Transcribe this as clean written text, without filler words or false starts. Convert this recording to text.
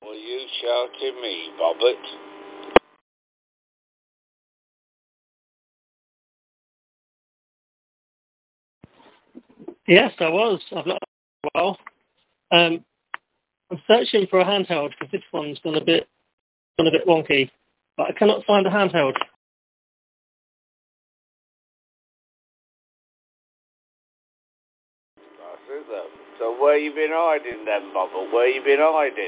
Were you shouting me, Bobbert? Yes, I was. I've not well. I'm searching for a handheld because this one's gone a bit wonky, but I cannot find a handheld. So where you been hiding then, Bobbert? Where you been hiding?